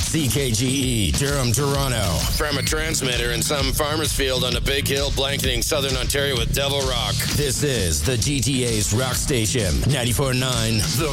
CKGE, Durham, Toronto. From a transmitter in some farmer's field on a big hill blanketing southern Ontario with Devil Rock. This is the GTA's rock station, 94.9 The